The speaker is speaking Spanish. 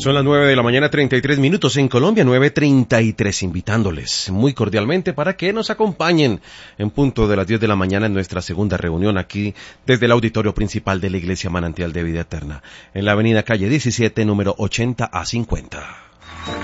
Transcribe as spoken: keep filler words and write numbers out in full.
Son las nueve de la mañana, treinta y tres minutos en Colombia, nueve treinta y tres, invitándoles muy cordialmente para que nos acompañen en punto de las diez de la mañana en nuestra segunda reunión aquí desde el auditorio principal de la Iglesia Manantial de Vida Eterna, en la avenida calle diecisiete, número ochenta a cincuenta.